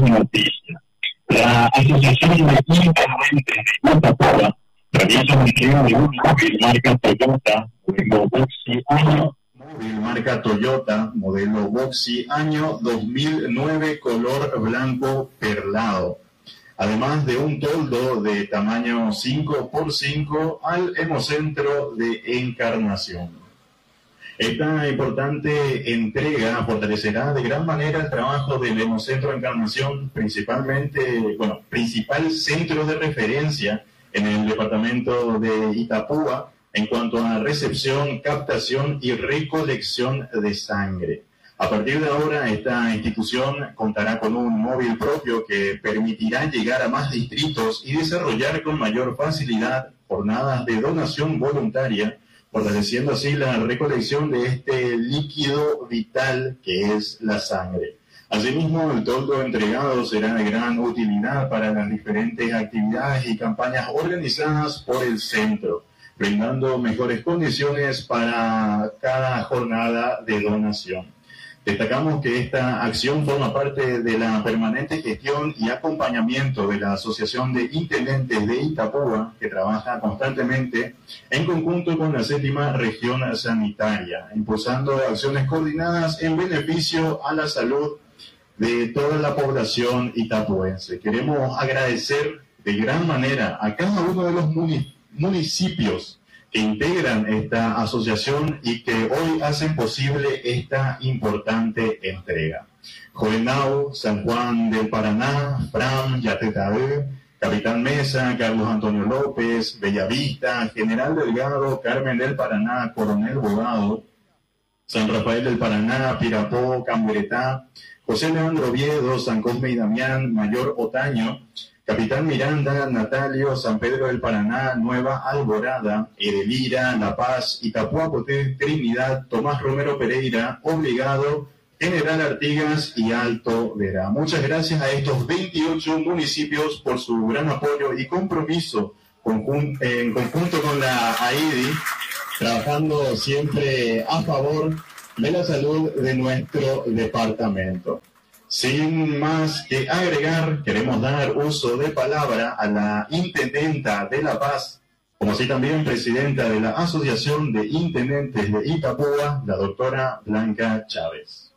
noticia. La Asociación de Intendentes de Itapúa realiza un empleo de un móvil marca Toyota, modelo Boxy, año 2009, color blanco perlado. Además de un toldo de tamaño 5x5 al Hemocentro de Encarnación. Esta importante entrega fortalecerá de gran manera el trabajo del Hemocentro Encarnación, principal centro de referencia en el departamento de Itapúa en cuanto a recepción, captación y recolección de sangre. A partir de ahora, esta institución contará con un móvil propio que permitirá llegar a más distritos y desarrollar con mayor facilidad jornadas de donación voluntaria, fortaleciendo así la recolección de este líquido vital que es la sangre. Asimismo, el toldo entregado será de gran utilidad para las diferentes actividades y campañas organizadas por el centro, brindando mejores condiciones para cada jornada de donación. Destacamos que esta acción forma parte de la permanente gestión y acompañamiento de la Asociación de Intendentes de Itapúa, que trabaja constantemente en conjunto con la 7ª Región Sanitaria, impulsando acciones coordinadas en beneficio a la salud de toda la población itapuense. Queremos agradecer de gran manera a cada uno de los municipios que integran esta asociación y que hoy hacen posible esta importante entrega. Jovenau, San Juan del Paraná, Fram, Yatetahue, Capitán Mesa, Carlos Antonio López, Bellavista, General Delgado, Carmen del Paraná, Coronel Bogado, San Rafael del Paraná, Pirapó, Camburetá, José Leandro Oviedo, San Cosme y Damián, Mayor Otaño, Capitán Miranda, Natalio, San Pedro del Paraná, Nueva Alborada, Edelira, La Paz, Itapúa, Trinidad, Tomás Romero Pereira, Obligado, General Artigas y Alto Vera. Muchas gracias a estos 28 municipios por su gran apoyo y compromiso en conjunto con la AIDI, trabajando siempre a favor de la salud de nuestro departamento. Sin más que agregar, queremos dar uso de palabra a la Intendenta de La Paz, como así también Presidenta de la Asociación de Intendentes de Itapúa, la doctora Blanca Chávez.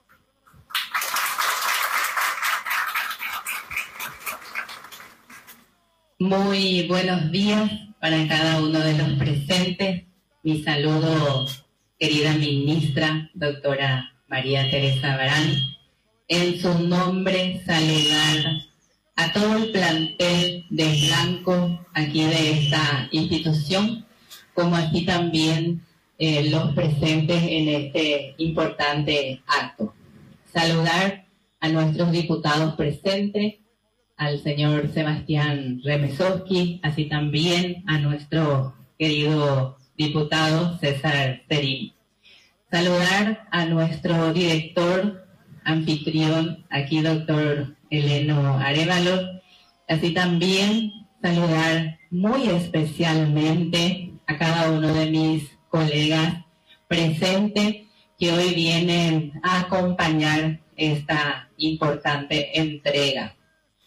Muy buenos días para cada uno de los presentes. Mi saludo, querida ministra, doctora María Teresa Barán. En su nombre, saludar a todo el plantel de Blanco aquí de esta institución, como así también los presentes en este importante acto. Saludar a nuestros diputados presentes, al señor Sebastián Remesowski, así también a nuestro querido diputado César Serín. Saludar a nuestro director anfitrión, aquí doctor Eleno Arévalo, así también saludar muy especialmente a cada uno de mis colegas presentes que hoy vienen a acompañar esta importante entrega.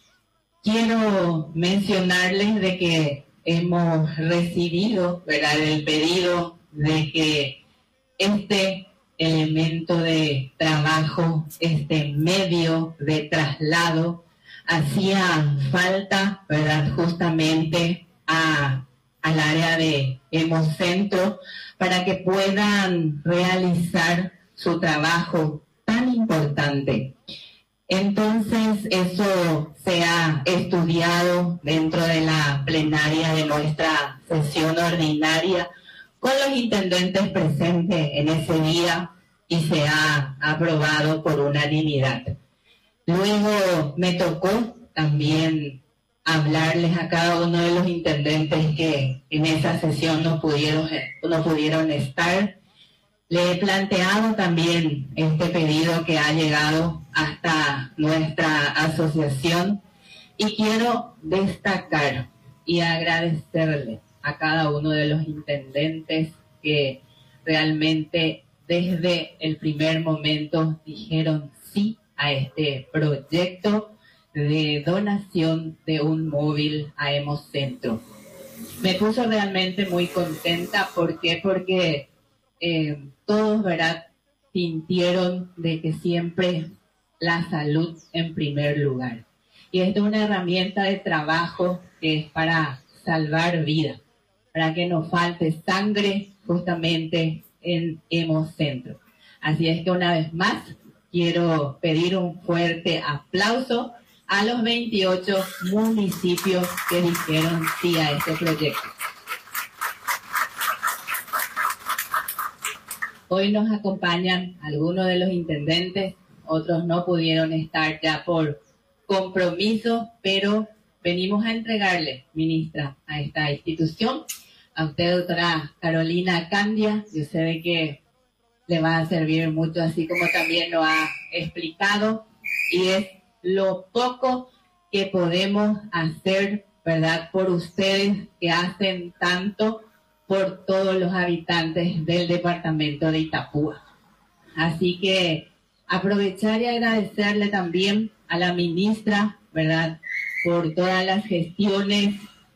Quiero mencionarles de que hemos recibido, ¿verdad?, el pedido de que este elemento de trabajo, este medio de traslado, hacía falta, ¿verdad?, justamente al área de Hemocentro para que puedan realizar su trabajo tan importante. Entonces, eso se ha estudiado dentro de la plenaria de nuestra sesión ordinaria con los intendentes presentes en ese día y se ha aprobado por unanimidad. Luego me tocó también hablarles a cada uno de los intendentes que en esa sesión no pudieron estar. Le he planteado también este pedido que ha llegado hasta nuestra asociación y quiero destacar y agradecerle a cada uno de los intendentes que realmente desde el primer momento dijeron sí a este proyecto de donación de un móvil a Hemocentro. Me puso realmente muy contenta. ¿Por qué? Porque todos, ¿verdad?, sintieron de que siempre la salud en primer lugar. Y esta es una herramienta de trabajo que es para salvar vidas, para que no falte sangre justamente en Hemocentro. Así es que una vez más quiero pedir un fuerte aplauso a los 28 municipios que dijeron sí a este proyecto. Hoy nos acompañan algunos de los intendentes, otros no pudieron estar ya por compromiso, pero venimos a entregarle, ministra, a esta institución, a usted, doctora Carolina Candia. Yo sé de que le va a servir mucho, así como también lo ha explicado, y es lo poco que podemos hacer, ¿verdad?, por ustedes que hacen tanto por todos los habitantes del departamento de Itapúa. Así que aprovechar y agradecerle también a la ministra, ¿verdad?, por todas las gestiones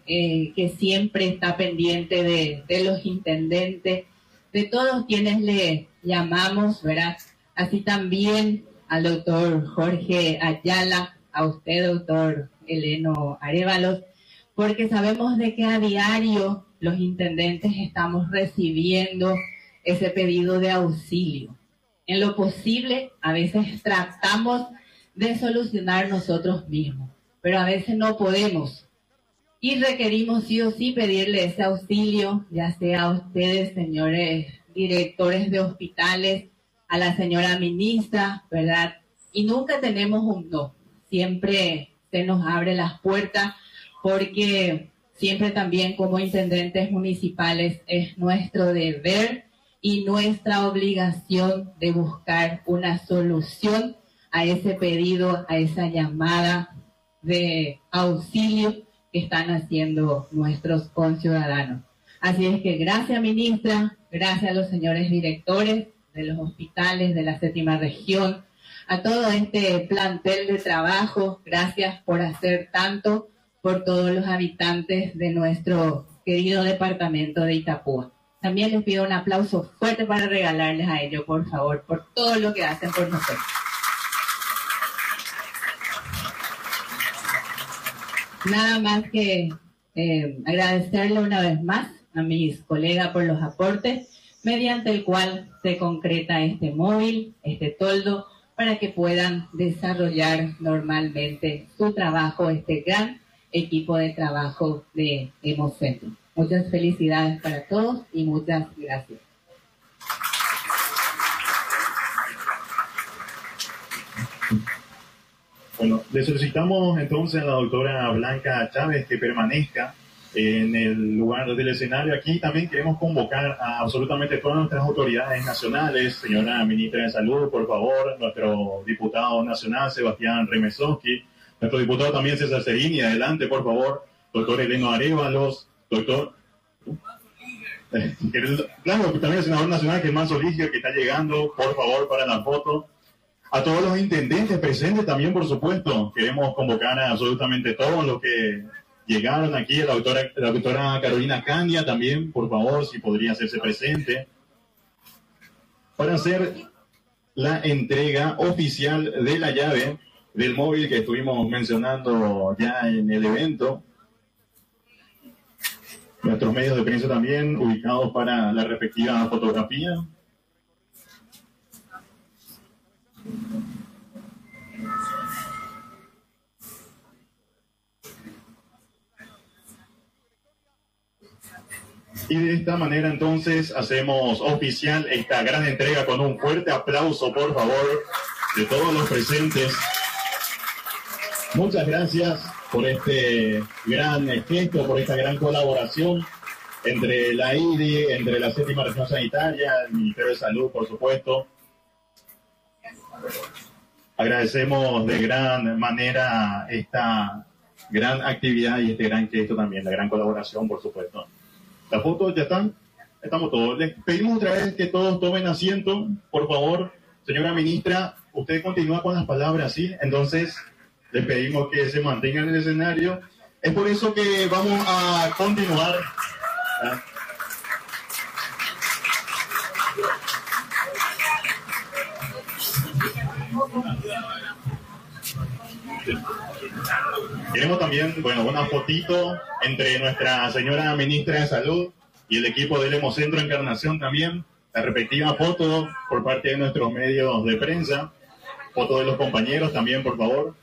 que siempre está pendiente de los intendentes, de todos quienes le llamamos, ¿verdad? Así también al doctor Jorge Ayala, a usted, doctor Eleno Arévalos, porque sabemos de que a diario los intendentes estamos recibiendo ese pedido de auxilio. En lo posible, a veces tratamos de solucionar nosotros mismos, pero a veces no podemos. Y requerimos sí o sí pedirle ese auxilio, ya sea a ustedes, señores directores de hospitales, a la señora ministra, ¿verdad? Y nunca tenemos un no. Siempre se nos abre las puertas, porque siempre también como intendentes municipales es nuestro deber y nuestra obligación de buscar una solución a ese pedido, a esa llamada de auxilio que están haciendo nuestros conciudadanos. Así es que gracias, ministra, gracias a los señores directores de los hospitales de la 7ª región, a todo este plantel de trabajo, gracias por hacer tanto por todos los habitantes de nuestro querido departamento de Itapúa. También les pido un aplauso fuerte para regalarles a ellos, por favor, por todo lo que hacen por nosotros. Nada más que agradecerle una vez más a mis colegas por los aportes, mediante el cual se concreta este móvil, este toldo, para que puedan desarrollar normalmente su trabajo, este gran equipo de trabajo de Hemocentro. Muchas felicidades para todos y muchas gracias. Bueno, le solicitamos entonces a la doctora Blanca Chávez que permanezca en el lugar del escenario. Aquí también queremos convocar a absolutamente todas nuestras autoridades nacionales. Señora ministra de Salud, por favor, nuestro diputado nacional, Sebastián Remesowski, nuestro diputado también César Cerini, adelante, por favor, doctor Eleno Arévalos, doctor... claro, también el senador nacional Germán Soligio, que está llegando, por favor, para la foto. A todos los intendentes presentes también, por supuesto, queremos convocar a absolutamente todos los que llegaron aquí, la doctora Carolina Candia también, por favor, si podría hacerse presente, para hacer la entrega oficial de la llave del móvil que estuvimos mencionando ya en el evento. Nuestros medios de prensa también ubicados para la respectiva fotografía. Y de esta manera entonces hacemos oficial esta gran entrega con un fuerte aplauso, por favor, de todos los presentes. Muchas gracias por este gran gesto, por esta gran colaboración entre la IDI, entre la 7ª región sanitaria, el Ministerio de Salud, por supuesto. Agradecemos de gran manera esta gran actividad y este gran gesto también, la gran colaboración, por supuesto. Las fotos ya están, estamos todos. Les pedimos otra vez que todos tomen asiento, por favor. Señora ministra, usted continúa con las palabras, ¿sí? Entonces, les pedimos que se mantengan en el escenario. Es por eso que vamos a continuar. Tenemos también, una fotito entre nuestra señora ministra de Salud y el equipo del Hemocentro Encarnación también. La respectiva foto por parte de nuestros medios de prensa. Foto de los compañeros también, por favor.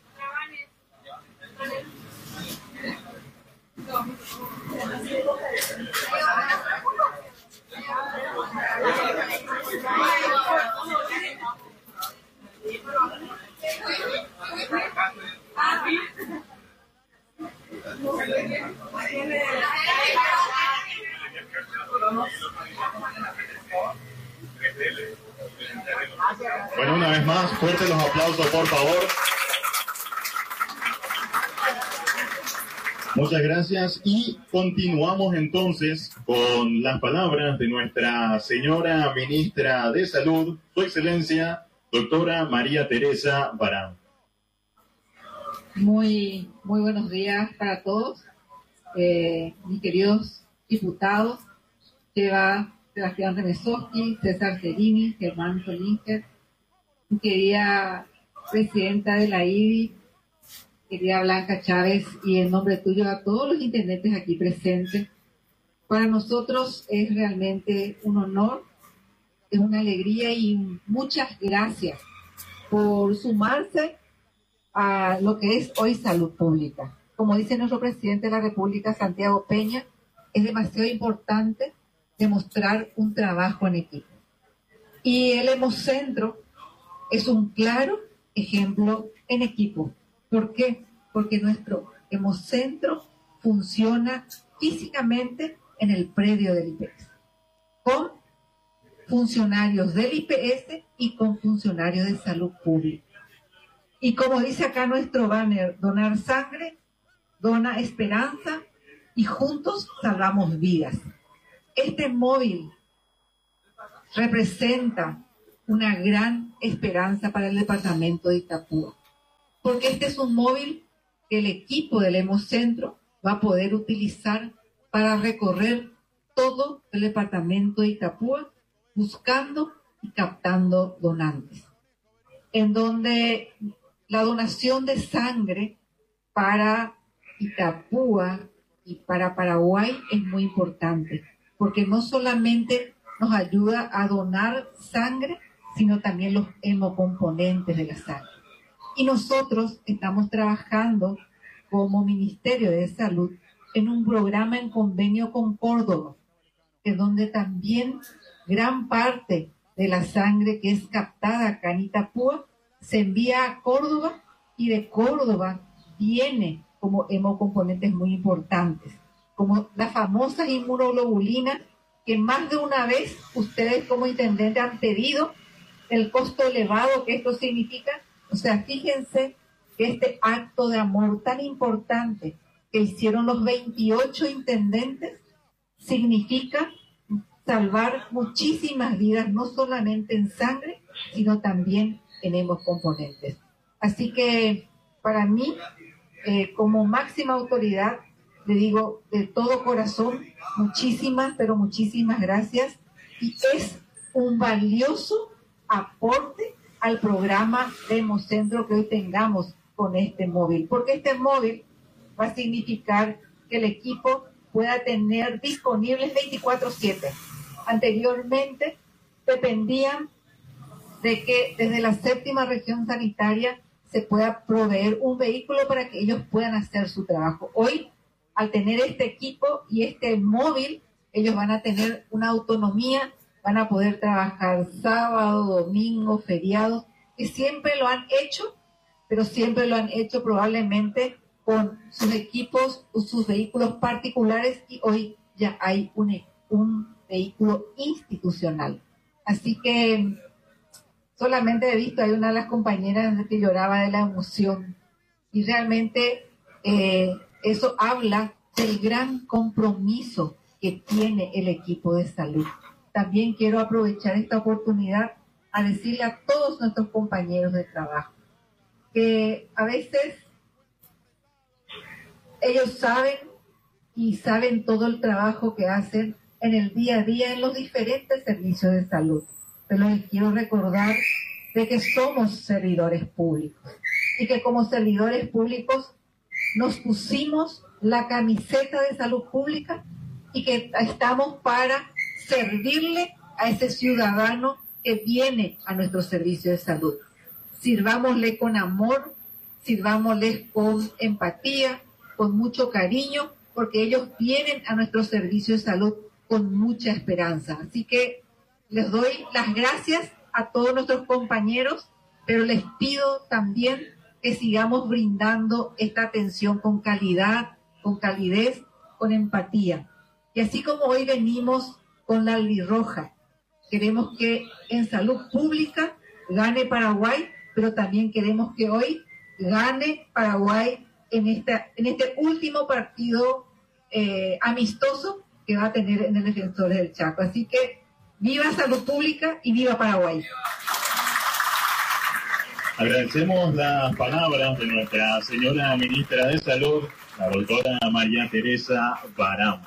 Bueno, una vez más, fuertes los aplausos, por favor. Muchas gracias y continuamos entonces con las palabras de nuestra señora ministra de Salud, Su Excelencia, doctora María Teresa Barán. Muy buenos días para todos, mis queridos diputados, Sebastián Remesoski, César Cerini, Germán Solinger, mi querida presidenta de la IBI, querida Blanca Chávez, y en nombre tuyo a todos los intendentes aquí presentes. Para nosotros es realmente un honor, es una alegría y muchas gracias por sumarse a lo que es hoy salud pública. Como dice nuestro presidente de la República, Santiago Peña, es demasiado importante demostrar un trabajo en equipo. Y el Hemocentro es un claro ejemplo en equipo. ¿Por qué? Porque nuestro Hemocentro funciona físicamente en el predio del IPS, con funcionarios del IPS y con funcionarios de salud pública. Y como dice acá nuestro banner, donar sangre, dona esperanza y juntos salvamos vidas. Este móvil representa una gran esperanza para el departamento de Itapúa, porque este es un móvil que el equipo del Hemocentro va a poder utilizar para recorrer todo el departamento de Itapúa buscando y captando donantes, en donde la donación de sangre para Itapúa y para Paraguay es muy importante, porque no solamente nos ayuda a donar sangre, sino también los hemocomponentes de la sangre. Y nosotros estamos trabajando como Ministerio de Salud en un programa en convenio con Córdoba, en donde también gran parte de la sangre que es captada acá en Itapúa se envía a Córdoba y de Córdoba viene como hemocomponentes muy importantes, como las famosas inmunoglobulinas que más de una vez ustedes como intendente han pedido, el costo elevado que esto significa. O sea, fíjense que este acto de amor tan importante que hicieron los 28 intendentes significa salvar muchísimas vidas, no solamente en sangre, sino también en hemocomponentes. Así que para mí, como máxima autoridad, le digo de todo corazón, muchísimas, pero muchísimas gracias. Y es un valioso aporte al programa de Hemocentro que hoy tengamos con este móvil, porque este móvil va a significar que el equipo pueda tener disponibles 24/7. Anteriormente dependían de que desde la 7ª región sanitaria se pueda proveer un vehículo para que ellos puedan hacer su trabajo. Hoy, al tener este equipo y este móvil, ellos van a tener una autonomía, van a poder trabajar sábado, domingo, feriados, que siempre lo han hecho, pero siempre lo han hecho probablemente con sus equipos, sus vehículos particulares, y hoy ya hay un vehículo institucional. Así que solamente he visto, hay una de las compañeras que lloraba de la emoción, y realmente eso habla del gran compromiso que tiene el equipo de salud. También quiero aprovechar esta oportunidad a decirle a todos nuestros compañeros de trabajo que a veces Ellos saben todo el trabajo que hacen en el día a día en los diferentes servicios de salud. Pero les quiero recordar de que somos servidores públicos y que como servidores públicos nos pusimos la camiseta de salud pública y que estamos para servirle a ese ciudadano que viene a nuestro servicio de salud. Sirvámosle con amor, sirvámosle con empatía, con mucho cariño, porque ellos vienen a nuestro servicio de salud con mucha esperanza. Así que les doy las gracias a todos nuestros compañeros, pero les pido también que sigamos brindando esta atención con calidad, con calidez, con empatía. Y así como hoy venimos con la albirroja, queremos que en salud pública gane Paraguay, pero también queremos que hoy gane Paraguay en este último partido amistoso que va a tener en el Defensores del Chaco. Así que viva salud pública y viva Paraguay. Agradecemos las palabras de nuestra señora ministra de Salud, la doctora María Teresa Barán.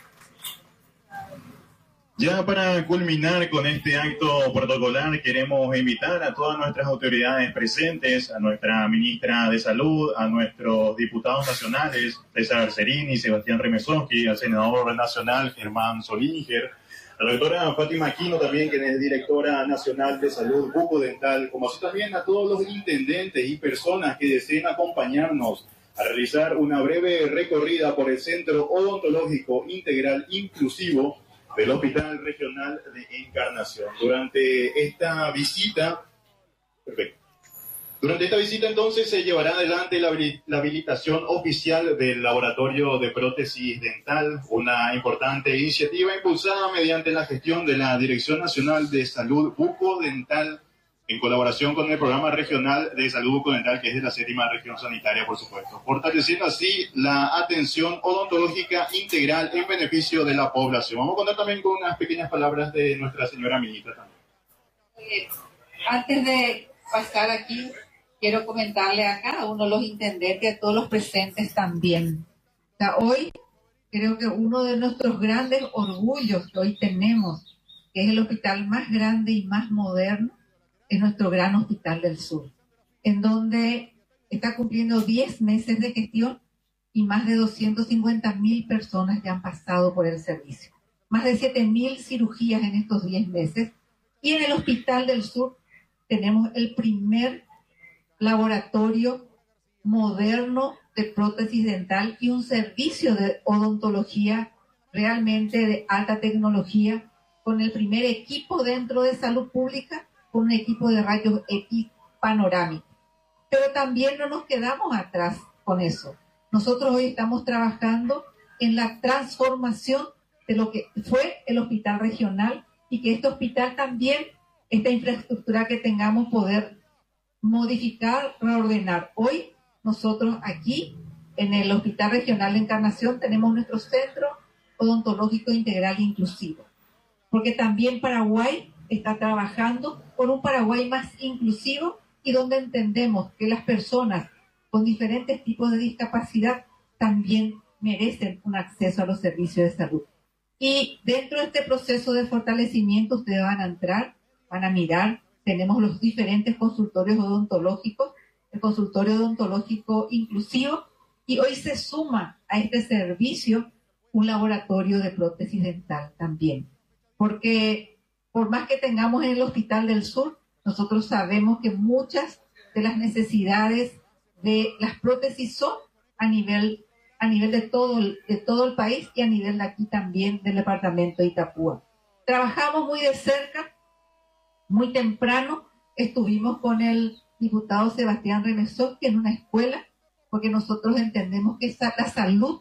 Ya para culminar con este acto protocolar, queremos invitar a todas nuestras autoridades presentes, a nuestra ministra de Salud, a nuestros diputados nacionales, César Cerini, Sebastián Remesoski, al senador nacional Germán Solínger, a la doctora Fátima Aquino también, quien es directora nacional de salud bucodental, como así también a todos los intendentes y personas que deseen acompañarnos a realizar una breve recorrida por el Centro Odontológico Integral Inclusivo del Hospital Regional de Encarnación. Durante esta visita, entonces se llevará adelante la habilitación oficial del Laboratorio de Prótesis Dental, una importante iniciativa impulsada mediante la gestión de la Dirección Nacional de Salud Bucodental, en colaboración con el Programa Regional de Salud Bucodental, que es de la 7ª Región Sanitaria, por supuesto, fortaleciendo así la atención odontológica integral en beneficio de la población. Vamos a contar también con unas pequeñas palabras de nuestra señora ministra también. Antes de pasar aquí, quiero comentarle a cada uno de los intendentes y a todos los presentes también. O sea, hoy creo que uno de nuestros grandes orgullos que hoy tenemos, que es el hospital más grande y más moderno, es nuestro gran Hospital del Sur, en donde está cumpliendo 10 meses de gestión y más de 250.000 personas ya han pasado por el servicio. Más de 7.000 cirugías en estos 10 meses. Y en el Hospital del Sur tenemos el primer laboratorio moderno de prótesis dental y un servicio de odontología realmente de alta tecnología, con el primer equipo dentro de salud pública, con un equipo de rayos X panorámico. Pero también no nos quedamos atrás con eso. Nosotros hoy estamos trabajando en la transformación de lo que fue el hospital regional y que este hospital también, esta infraestructura que tengamos, poder modificar, reordenar. Hoy nosotros aquí en el Hospital Regional de Encarnación tenemos nuestro Centro Odontológico Integral Inclusivo, porque también Paraguay está trabajando por un Paraguay más inclusivo y donde entendemos que las personas con diferentes tipos de discapacidad también merecen un acceso a los servicios de salud. Y dentro de este proceso de fortalecimiento ustedes van a entrar, van a mirar, tenemos los diferentes consultorios odontológicos, el consultorio odontológico inclusivo, y hoy se suma a este servicio un laboratorio de prótesis dental también, porque por más que tengamos en el Hospital del Sur, nosotros sabemos que muchas de las necesidades de las prótesis son a nivel de todo el país y a nivel de aquí también del departamento de Itapúa. Trabajamos muy de cerca, muy temprano, estuvimos con el diputado Sebastián Remesoski en una escuela, porque nosotros entendemos que la salud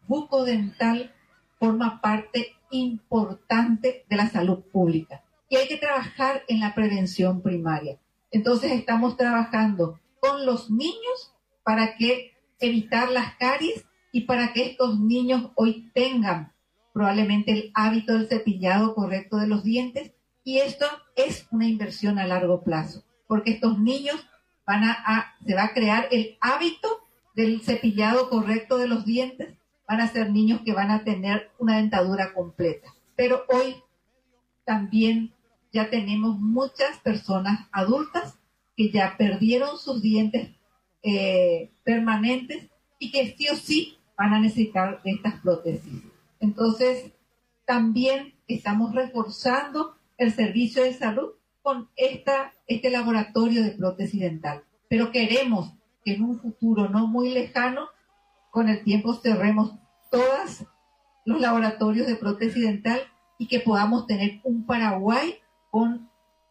bucodental forma parte importante de la salud pública y hay que trabajar en la prevención primaria. Entonces estamos trabajando con los niños para que evitar las caries y para que estos niños hoy tengan probablemente el hábito del cepillado correcto de los dientes, y esto es una inversión a largo plazo, porque estos niños se va a crear el hábito del cepillado correcto de los dientes, van a ser niños que van a tener una dentadura completa. Pero hoy también ya tenemos muchas personas adultas que ya perdieron sus dientes permanentes y que sí o sí van a necesitar de estas prótesis. Entonces, también estamos reforzando el servicio de salud con este laboratorio de prótesis dental. Pero queremos que en un futuro no muy lejano, con el tiempo cerremos todos los laboratorios de prótesis dental y que podamos tener un Paraguay con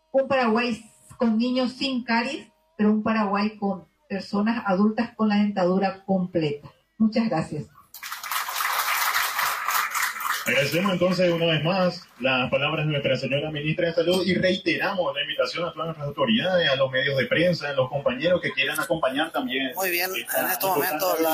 niños sin caries, pero un Paraguay con personas adultas con la dentadura completa. Muchas gracias. Agradecemos entonces una vez más las palabras de nuestra señora ministra de Salud y reiteramos la invitación a todas nuestras autoridades, a los medios de prensa, a los compañeros que quieran acompañar también. Muy bien, en estos momentos la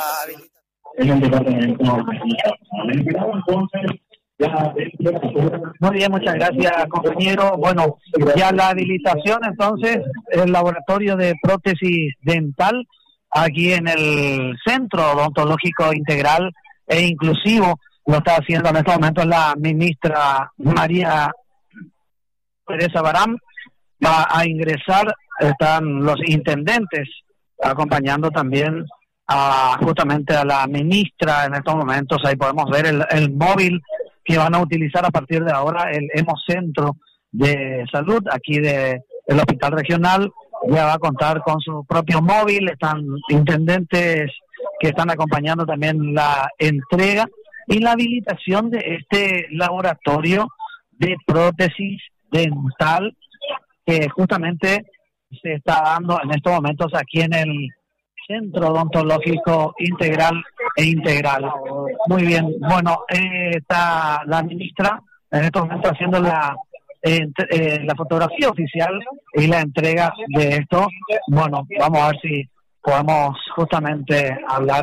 Muy bien, muchas gracias, compañero. Bueno, ya la habilitación entonces, el laboratorio de prótesis dental aquí en el Centro Odontológico Integral e Inclusivo lo está haciendo en estos momentos la ministra María Teresa Barán. Va a ingresar, están los intendentes acompañando también justamente a la ministra en estos momentos. Ahí podemos ver el móvil que van a utilizar a partir de ahora, el Hemocentro de Salud aquí del Hospital Regional. Ya va a contar con su propio móvil, están intendentes que están acompañando también la entrega y la habilitación de este laboratorio de prótesis dental que justamente se está dando en estos momentos aquí en el Centro Odontológico Integral e Integral. Muy bien, bueno, está la ministra en estos momentos haciendo la fotografía oficial y la entrega de esto. Bueno, vamos a ver si podemos justamente hablar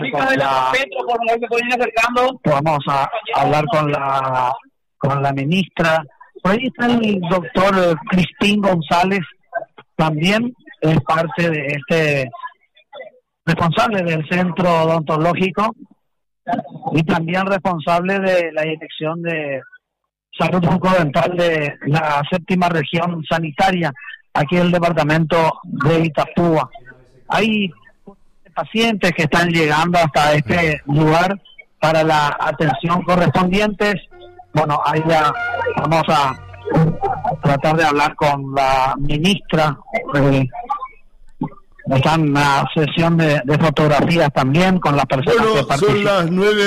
con la ministra. Por ahí está el doctor Crispín González, también es parte de este responsable del centro odontológico y también responsable de la dirección de salud bucodental de la 7ª región sanitaria aquí en el departamento de Itapúa. Hay pacientes que están llegando hasta este lugar para la atención correspondientes. Bueno, ahí ya vamos a tratar de hablar con la ministra. Está en una sesión de fotografías también con las personas que participan. Son las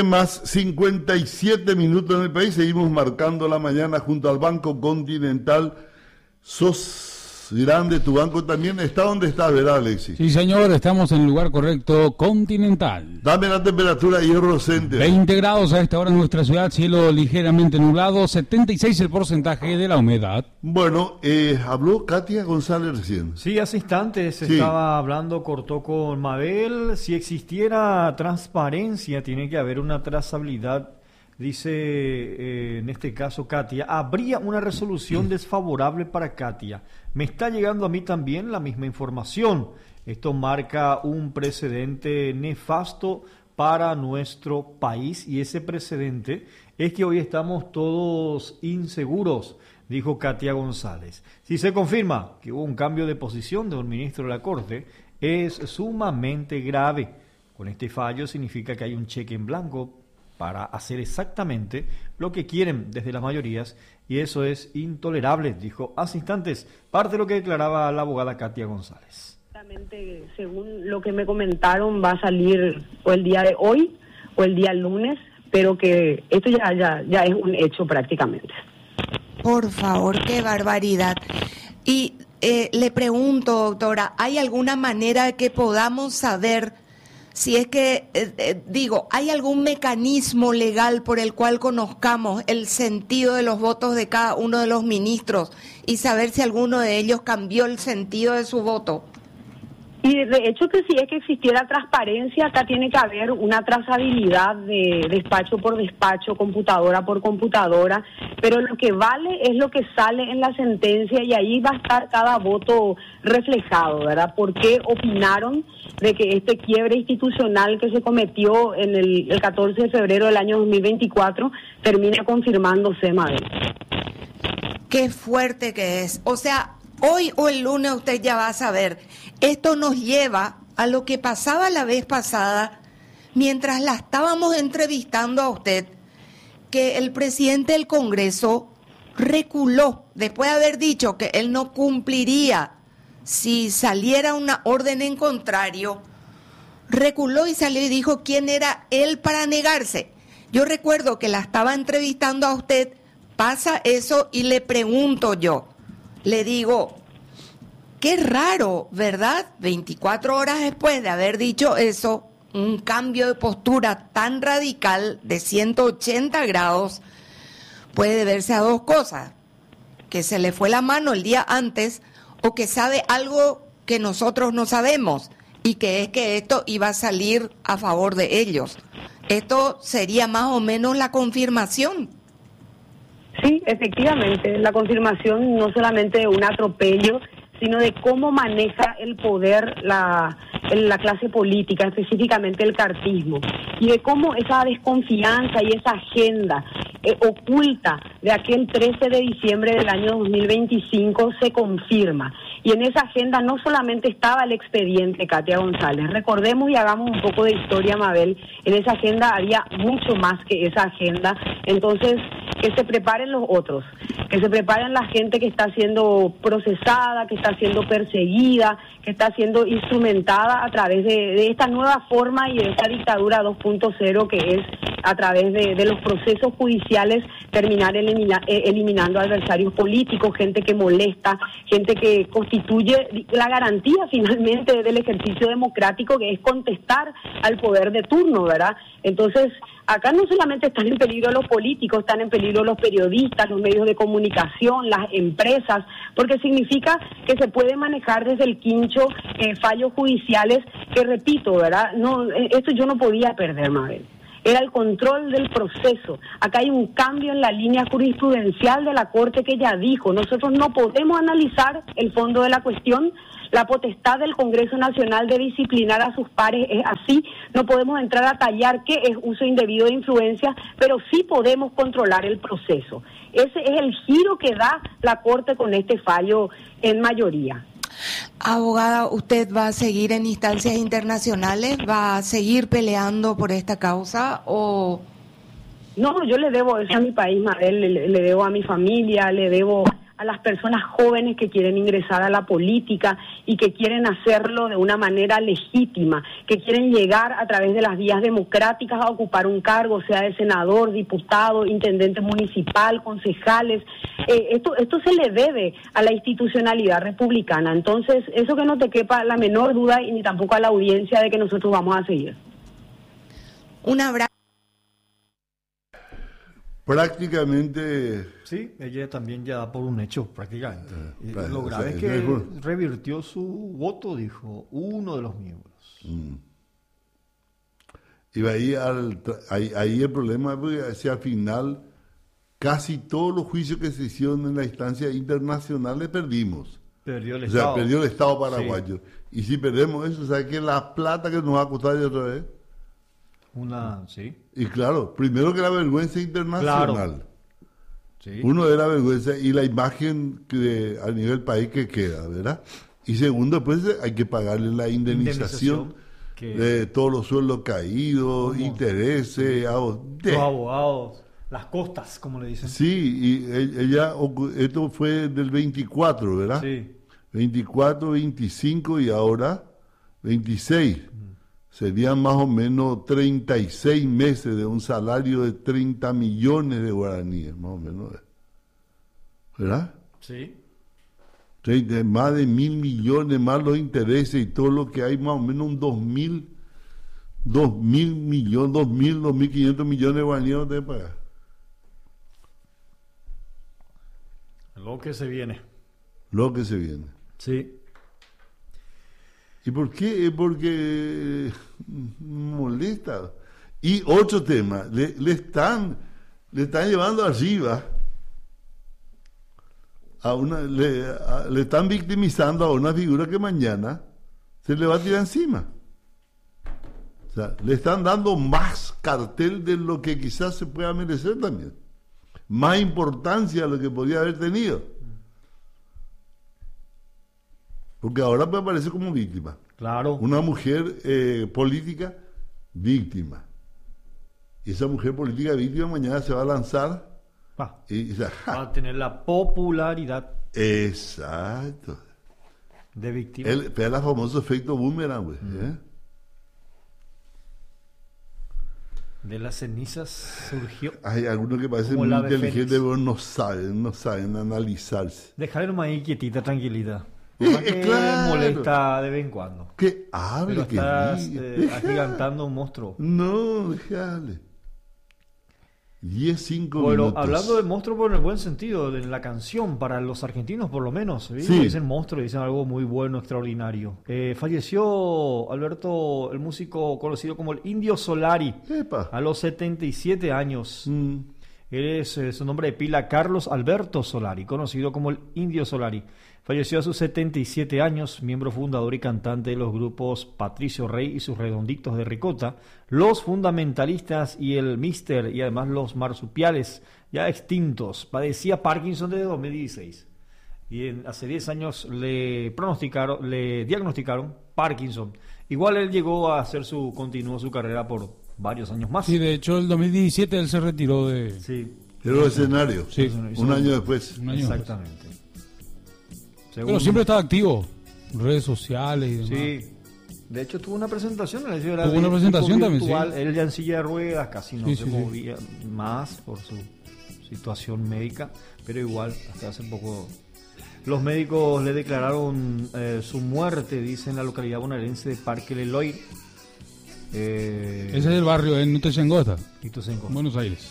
9:57 en el país. Seguimos marcando la mañana junto al Banco Continental. Sos grande, tu banco también está donde está, ¿verdad, Alexis? Sí, señor, estamos en el lugar correcto, Continental. Dame la temperatura, Hierro Center. 20 grados a esta hora en nuestra ciudad, cielo ligeramente nublado, 76 el porcentaje de la humedad. Bueno, habló Katia González recién. Sí, hace instantes estaba hablando, cortó con Mabel. Si existiera transparencia, tiene que haber una trazabilidad. Dice, en este caso, Katia, habría una resolución desfavorable para Katia. Me está llegando a mí también la misma información. Esto marca un precedente nefasto para nuestro país y ese precedente es que hoy estamos todos inseguros, dijo Katia González. Si se confirma que hubo un cambio de posición de un ministro de la Corte, es sumamente grave. Con este fallo significa que hay un cheque en blanco para hacer exactamente lo que quieren desde las mayorías y eso es intolerable, dijo hace instantes, parte de lo que declaraba la abogada Katia González. Según lo que me comentaron, va a salir o el día de hoy o el día lunes, pero que esto ya es un hecho prácticamente. Por favor, qué barbaridad. Y le pregunto, doctora, ¿hay alguna manera de que podamos saber si es que, ¿hay algún mecanismo legal por el cual conozcamos el sentido de los votos de cada uno de los ministros y saber si alguno de ellos cambió el sentido de su voto? Y de hecho que si es que existiera transparencia, acá tiene que haber una trazabilidad de despacho por despacho, computadora por computadora, pero lo que vale es lo que sale en la sentencia y ahí va a estar cada voto reflejado, ¿verdad? ¿Por qué opinaron de que este quiebre institucional que se cometió en el 14 de febrero del año 2024 termina confirmándose, Mabel? Qué fuerte que es. O sea, hoy o el lunes usted ya va a saber. Esto nos lleva a lo que pasaba la vez pasada, mientras la estábamos entrevistando a usted, que el presidente del Congreso reculó, después de haber dicho que él no cumpliría si saliera una orden en contrario, reculó y salió y dijo quién era él para negarse. Yo recuerdo que la estaba entrevistando a usted, pasa eso y le pregunto yo, le digo, qué raro, ¿verdad? 24 horas después de haber dicho eso, un cambio de postura tan radical de 180 grados puede deberse a dos cosas, que se le fue la mano el día antes o que sabe algo que nosotros no sabemos y que es que esto iba a salir a favor de ellos. Esto sería más o menos la confirmación. Sí, efectivamente, la confirmación no solamente de un atropello, sino de cómo maneja el poder la clase política, específicamente el cartismo, y de cómo esa desconfianza y esa agenda oculta de aquel 13 de diciembre del año 2025 se confirma. Y en esa agenda no solamente estaba el expediente Katia González, recordemos y hagamos un poco de historia, Mabel, en esa agenda había mucho más que esa agenda, entonces que se preparen los otros, que se preparen la gente que está siendo procesada, que está siendo perseguida, que está siendo instrumentada a través de esta nueva forma y de esta dictadura 2.0 que es a través de los procesos judiciales terminar eliminando adversarios políticos, gente que molesta, gente que constituye la garantía finalmente del ejercicio democrático que es contestar al poder de turno, ¿verdad? Entonces, acá no solamente están en peligro los políticos, están en peligro los periodistas, los medios de comunicación, las empresas, porque significa que se puede manejar desde el quincho fallos judiciales que, repito, ¿verdad? No, esto yo no podía perder, Mabel. Era el control del proceso. Acá hay un cambio en la línea jurisprudencial de la Corte que ya dijo, nosotros no podemos analizar el fondo de la cuestión, la potestad del Congreso Nacional de disciplinar a sus pares es así, no podemos entrar a tallar qué es uso indebido de influencia, pero sí podemos controlar el proceso. Ese es el giro que da la Corte con este fallo en mayoría. Abogada, ¿usted va a seguir en instancias internacionales? ¿Va a seguir peleando por esta causa o...? No, yo le debo eso a mi país, Mabel, le debo a mi familia, le debo a las personas jóvenes que quieren ingresar a la política y que quieren hacerlo de una manera legítima, que quieren llegar a través de las vías democráticas a ocupar un cargo, sea de senador, diputado, intendente municipal, concejales. Esto se le debe a la institucionalidad republicana. Entonces, eso que no te quepa la menor duda y ni tampoco a la audiencia de que nosotros vamos a seguir. Un abrazo. Prácticamente... Sí, ella también ya da por un hecho, prácticamente. Lo grave es que revirtió su voto, dijo uno de los miembros. Y ahí el problema es que al final casi todos los juicios que se hicieron en las instancias internacionales perdimos. Perdió el Estado. Perdió el Estado paraguayo. Sí. Y si perdemos eso, ¿sabes qué? La plata que nos va a costar de otra vez. Sí. Y claro, primero que la vergüenza internacional. Claro. Sí. Uno es la vergüenza y la imagen a nivel país que queda, ¿verdad? Y segundo, pues hay que pagarle la indemnización de todos los sueldos caídos, intereses, los abogados, las costas, como le dicen. Sí, y esto fue del 24, ¿verdad? Sí. 24, 25 y ahora 26. Serían más o menos 36 meses de un salario de 30 millones de guaraníes, más o menos. ¿Verdad? Sí. Más de 1.000 millones, más los intereses y todo lo que hay, más o menos un 2.000 millones, 2.500 millones de guaraníes de pagar. Lo que se viene. Lo que se viene. Sí. ¿Y por qué? Porque molesta. Y otro tema, le están llevando arriba le están victimizando a una figura que mañana se le va a tirar encima. O sea, le están dando más cartel de lo que quizás se pueda merecer también. Más importancia a lo que podía haber tenido. Porque ahora puede aparecer como víctima. Claro. Una mujer política víctima. Y esa mujer política víctima mañana se va a lanzar. Va Va a tener la popularidad. Exacto. De víctima. El famoso efecto boomerang, güey. De las cenizas surgió. Hay algunos que parecen muy inteligentes, pero no saben analizarse. Dejarle nomás ahí quietita, tranquilita. Claro. Molesta de vez en cuando. Que hable, pero que estás diga. agigantando un monstruo. No, déjale. 10-5 minutos. Bueno, hablando de monstruo, pero en el buen sentido, en la canción, para los argentinos por lo menos. ¿Sí? Sí. Dicen monstruo, dicen algo muy bueno, extraordinario. Falleció Alberto, el músico conocido como el Indio Solari. Epa. A los 77 años. Su nombre de pila, Carlos Alberto Solari, conocido como el Indio Solari. Falleció a sus 77 años, miembro fundador y cantante de los grupos Patricio Rey y sus Redonditos de Ricota, Los Fundamentalistas y el Mister, y además los Marsupiales, ya extintos. Padecía Parkinson desde 2016. Y hace 10 años le diagnosticaron Parkinson. Igual él llegó a continuó su carrera por varios años más. Sí, de hecho, el 2017 él se retiró de... Sí. Del escenario. Sí. Un año después. Exactamente. Pero siempre estaba activo, redes sociales y demás. Sí, de hecho tuvo una presentación. Tuvo una presentación también, sí. Él ya en silla de ruedas, casi no se movía más por su situación médica, pero igual, hasta hace poco los médicos le declararon su muerte, dice, en la localidad bonaerense de Parque Leloir. Ese es el barrio en Ituzaingó, Buenos Aires.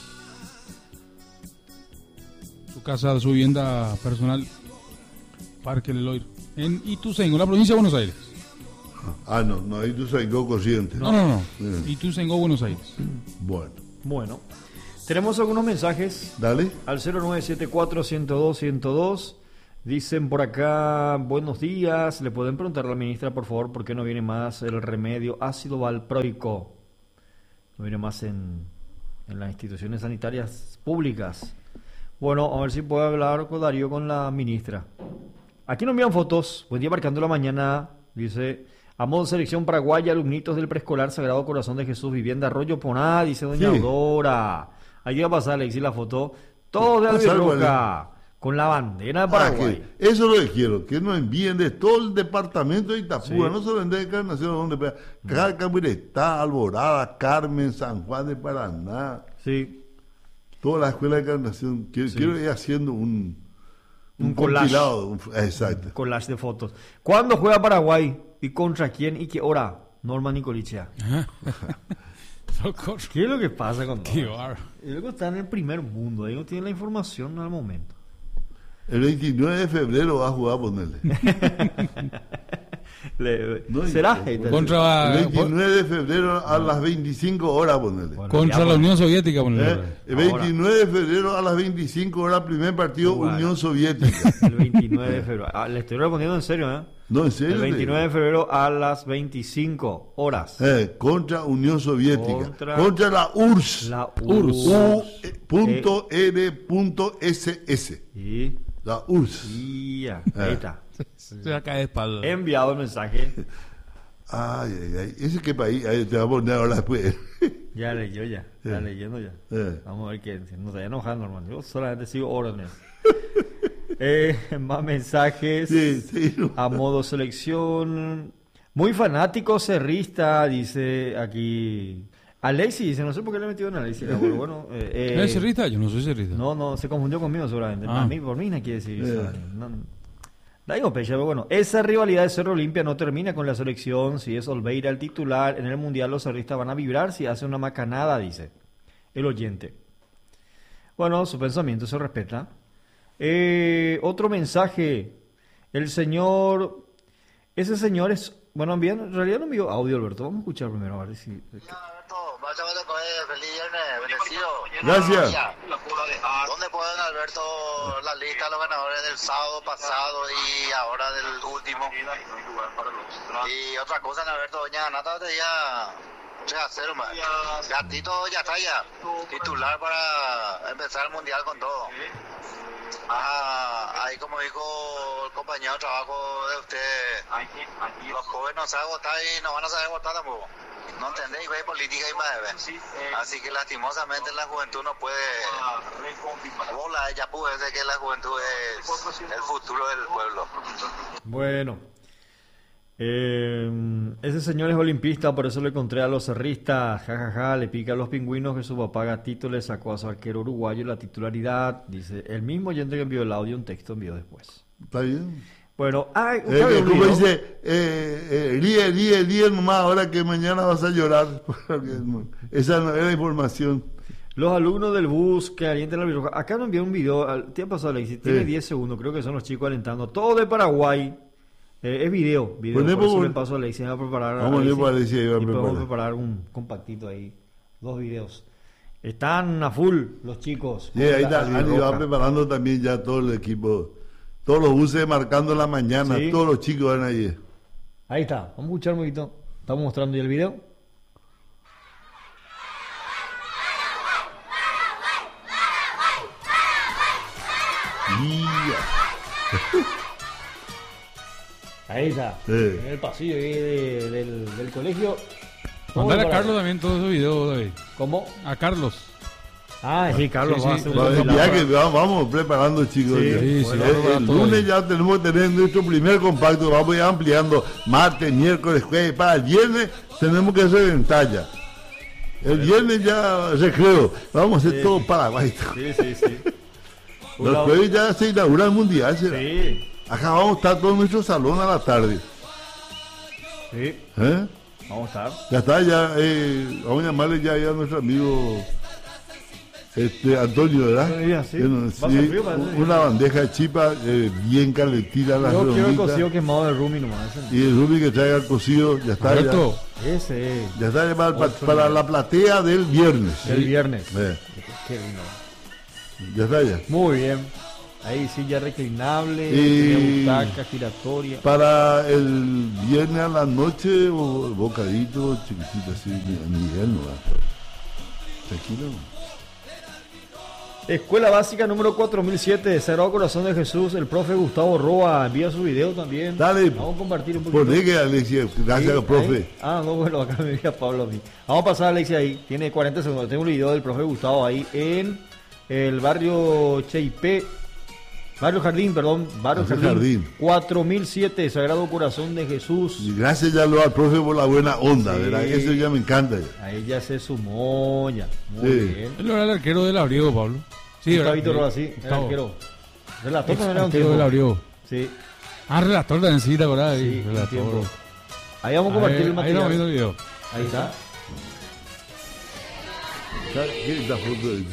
Su casa, su vivienda personal, Parque Leloir, en Ituzaingó, la provincia de Buenos Aires. No, Ituzaingó Corrientes. No. Ituzaingó, Buenos Aires. Bueno. Tenemos algunos mensajes. Dale. Al 0974-102-102. Dicen por acá, buenos días. Le pueden preguntar a la ministra, por favor, por qué no viene más el remedio ácido valproico. No viene más en las instituciones sanitarias públicas. Bueno, a ver si puedo hablar con Darío, con la ministra. Aquí nos envían fotos. Buen día, marcando la mañana. Dice, a modo de selección paraguaya, alumnitos del preescolar Sagrado Corazón de Jesús, vivienda Arroyo Poná, dice doña Aurora. Ahí va a pasar, Alexis, la foto. Todo de albirroja, con la bandera de Paraguay. Eso es lo que quiero, que nos envíen de todo el departamento de Itapúa, no solo de Encarnación, donde Camuretá, Alborada, Carmen, San Juan de Paraná. Sí. Toda la escuela de Encarnación. Quiero ir haciendo un collage. Exacto. Un collage de fotos. ¿Cuándo juega Paraguay? ¿Y contra quién? ¿Y qué hora? Norma Nicolichea. ¿Qué es lo que pasa con Norma? Luego está en el primer mundo. Ahí no tiene la información al momento. El 29 de febrero va a jugar, ponerle. ¿Será? El 29 de febrero a las 25 horas, ponerle. Contra la Unión Soviética, ponerle. El 29 de febrero a las 25 horas, primer partido Unión Soviética. El 29 de febrero. Le estoy respondiendo en serio, ¿eh? No, en serio. El 29 de febrero a las 25 horas. Contra Unión Soviética. Contra la URSS. La URSS. U.R.SS. ¿Y? La URSS. Ahí está. Se acá de espalda. He enviado el mensaje. Ay. ¿Ese qué país? Ahí te va a poner ahora después. Ya leyó ya. Está leyendo ya. Vamos a ver qué. No se vaya enojando, hermano. Yo solamente sigo órdenes. Más mensajes. Sí. A modo selección. Muy fanático cerrista, dice aquí. Alexis dice, no sé por qué le he metido en Alexis. Pero bueno, ¿Es cerrista? Yo no soy cerrista. No, se confundió conmigo seguramente. Por mí no quiere decir eso. Digo, pero bueno, esa rivalidad de Cerro Olimpia no termina con la selección. Si es Olveira el titular en el Mundial, los cerristas van a vibrar si hace una macanada, dice el oyente. Bueno, su pensamiento se respeta. Otro mensaje. Ese señor es Bueno, bien, en realidad no envió audio, Alberto. Vamos a escuchar primero, a ver si... Feliz viernes, bendecido. Gracias. ¿Dónde pueden, Alberto, la lista de los ganadores del sábado pasado y ahora del último? Y otra cosa, Alberto, doña Nata te ya 3-0 más. Gatito ya está ya, titular para empezar el mundial con todo. Ahí como dijo el compañero de trabajo de usted, los jóvenes no saben votar y no van a saber votar tampoco. No entendéis, hay política y más. Así que lastimosamente la juventud no puede bola, ya pude decir que la juventud es el futuro del pueblo. Bueno, ese señor es olimpista, por eso le encontré a los cerristas, jajaja, le pica a los pingüinos que su papá Gatito le sacó a su arquero uruguayo la titularidad. Dice el mismo oyente que envió el audio, un texto envió después. Está bien. Bueno, como dice, ríe nomás ahora que mañana vas a llorar. Esa no era información. Los alumnos del bus que alientan la birroja. Acá nos envió un video, ¿qué ha pasado, Alexis? Tiene 10 segundos, creo que son los chicos alentando. Todo de Paraguay. Es video. Por eso le paso a Alexis. Vamos a preparar un compactito ahí. 2 videos. Están a full los chicos. Sí, ahí va preparando también ya todo el equipo. Todos los buses marcando la mañana, sí. Todos los chicos van ahí. Ahí está, vamos a escuchar un poquito. Estamos mostrando ya el video. Ahí está, en el pasillo del colegio. Mandar a Carlos también todo ese video, David. ¿Cómo? A Carlos. Sí, Carlos va a hacer vamos preparando, chicos. El lunes ya tenemos que tener nuestro primer compacto. Vamos ya ampliando martes, miércoles, jueves. Para el viernes tenemos que hacer en talla. El viernes ya recreo. Vamos a hacer todo Paraguay. Sí. Los jueves ya se inaugura el mundial. Sí. Acá vamos a estar todo en nuestro salón a la tarde. Sí. Vamos a estar. Ya está, vamos a llamarle ya a nuestro amigo Antonio, ¿verdad? Sí. Una bandeja de chipa bien calentita. Yo quiero el cocido quemado de Rumi nomás. Y el Rumi que traiga el cocido, ya está. Ese. Ya está para la platea del viernes. El viernes. Qué lindo. Ya está ya. Muy bien. Ahí silla reclinable, butaca giratoria. Para el viernes a la noche, bocadito chiquitito así, Miguel, ¿no? Tranquilo. Escuela Básica número 4007, Sagrado Corazón de Jesús, el profe Gustavo Roa envía su video también. Dale, vamos a compartir un poquito. Por que Alexia, gracias al profe. No, bueno, acá me dice Pablo a mí. Vamos a pasar a Alexia ahí, tiene 40 segundos. Tengo un video del profe Gustavo ahí en el barrio Barrio Jardín, 4007, Sagrado Corazón de Jesús. Y gracias ya al profe por la buena onda, ¿verdad? Eso ya me encanta. Ahí ya se sumó, ya. Muy bien. Él era el arquero del Abriego, Pablo. Sí, Gustavito así, el arquero. Relator también era un tiempo. Del Abriego. Sí. Relator también, sí, ¿te acordás? Sí, relator. Ahí vamos a compartir el material. Ahí vamos viendo el video. Ahí está. ¿Qué es la foto?